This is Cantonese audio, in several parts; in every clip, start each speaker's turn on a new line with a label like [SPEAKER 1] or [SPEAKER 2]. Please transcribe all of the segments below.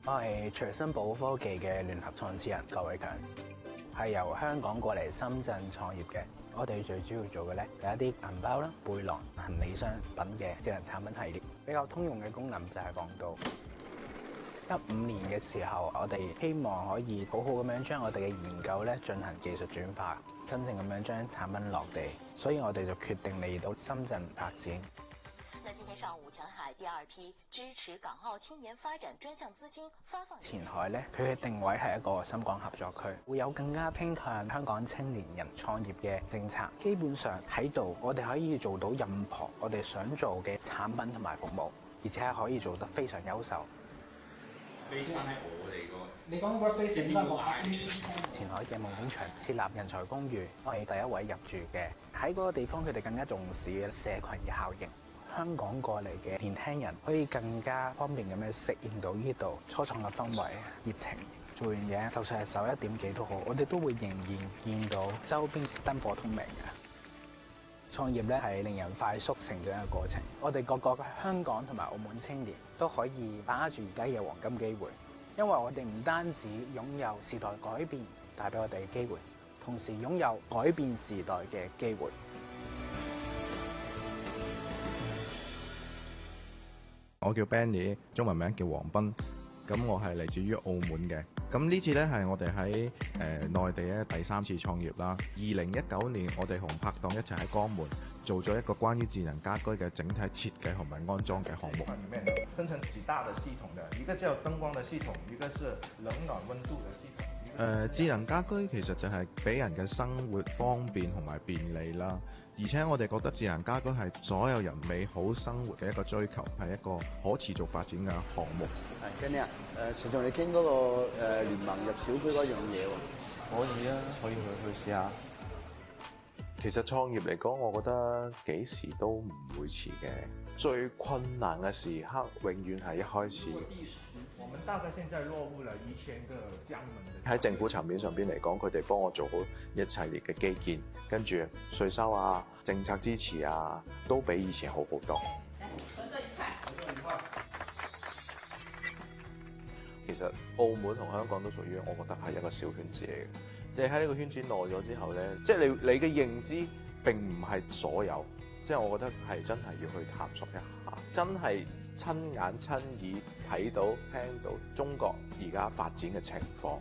[SPEAKER 1] 我係隨身保科技嘅聯合創始人郭偉強，係由香港過嚟深圳創業嘅。我哋最主要做嘅咧有一啲銀包啦、背囊、行李箱等嘅智能產品系列。比較通用嘅功能就係講到15年嘅時候，我哋希望可以好好咁樣將我哋嘅研究咧進行技術轉化，真正咁樣將產品落地。所以我哋就決定嚟到深圳發展。
[SPEAKER 2] 那今天上午，前海第二批支持港澳青年發展專項資金發放。
[SPEAKER 1] 前海咧，佢嘅定位係一個深港合作區，會有更加傾向香港青年人創業嘅政策。基本上喺度，我哋可以做到任何我哋想做嘅產品同埋服務，而且係可以做得非常優秀。
[SPEAKER 3] 你先喺我哋個，
[SPEAKER 4] 你講 workplace 邊個嗌？
[SPEAKER 1] 前海嘅夢工場設立人才公寓，我係第一位入住嘅。喺嗰個地方，佢哋更加重視嘅社群嘅效應。香港過嚟嘅年輕人可以更加方便咁樣適應到呢度初創嘅氛圍、熱情。做完嘢，就算係11點幾都好，我哋都會仍然見到周邊燈火通明嘅。創業咧係令人快速成長嘅過程。我哋各個香港同埋澳門青年都可以把握住而家嘅黃金機會，因為我哋唔單止擁有時代改變帶俾我哋嘅機會，同時擁有改變時代嘅機會。
[SPEAKER 5] 我叫 Benny， 中文名叫黃斌。咁我係嚟自於澳門嘅。咁呢次咧係我哋喺內地咧第3次創業啦。2019年我哋同拍檔一齊喺江門做咗一個關於智能家居嘅整體設計同埋安裝嘅項目。
[SPEAKER 6] 裡面分成幾大的系統的，一個叫燈光的系統，一個是冷暖溫度的系統。
[SPEAKER 5] 智能家居其實就係俾人嘅生活方便同埋便利啦，而且我哋覺得智能家居係所有人美好生活嘅一個追求，係一個可持續發展嘅項目。
[SPEAKER 7] 係跟你啊，想同你傾嗰個聯盟入小區嗰樣嘢喎。
[SPEAKER 8] 可以啊，可以去試下。
[SPEAKER 9] 其實創業嚟講，我覺得幾時都唔會遲嘅。最困難嘅時刻，永遠係一開始。
[SPEAKER 6] 我們大概現在落戶了1000個江門的。
[SPEAKER 9] 喺政府層面上邊嚟講，佢哋幫我做好一系列嘅基建，跟住稅收啊、政策支持啊，都比以前好好多。
[SPEAKER 2] 合作愉快，合作愉快。
[SPEAKER 9] 其實澳門同香港都屬於，我覺得係一個小圈子嚟嘅。你喺呢個圈子耐咗之後咧，即係你嘅認知並唔係所有，即係我覺得係真係要去探索一下，真係親眼親耳睇到聽到中國而家發展嘅情況。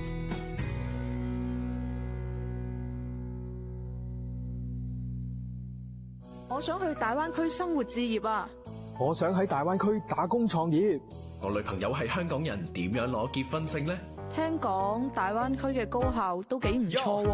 [SPEAKER 10] 我想去大灣區生活置業啊！
[SPEAKER 4] 我想喺大灣區打工創業。
[SPEAKER 11] 我女朋友係香港人，點樣攞結婚證呢？
[SPEAKER 10] 聽講大灣區嘅高校都幾唔錯喎。